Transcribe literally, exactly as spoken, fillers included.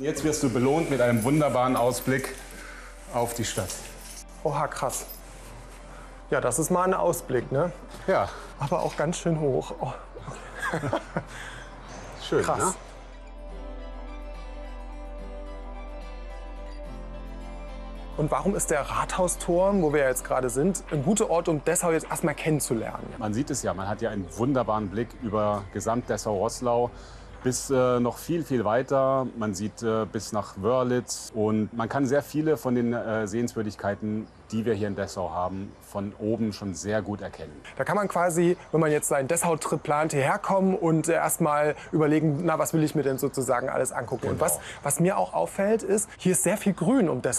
Jetzt wirst du belohnt mit einem wunderbaren Ausblick auf die Stadt. Oha, krass. Ja, das ist mal ein Ausblick, ne? Ja. Aber auch ganz schön hoch. Oh, okay. Schön, krass. ne? Und warum ist der Rathausturm, wo wir jetzt gerade sind, ein guter Ort, um Dessau jetzt erstmal kennenzulernen? Man sieht es ja, man hat ja einen wunderbaren Blick über Gesamt-Dessau-Roßlau bis äh, noch viel, viel weiter. Man sieht äh, bis nach Wörlitz und man kann sehr viele von den äh, Sehenswürdigkeiten, die wir hier in Dessau haben, von oben schon sehr gut erkennen. Da kann man quasi, wenn man jetzt seinen Dessau-Trip plant, hierher kommen und äh, erstmal überlegen, na, was will ich mir denn sozusagen alles angucken. Genau. Und was, was mir auch auffällt, ist, hier ist sehr viel Grün um Dessau.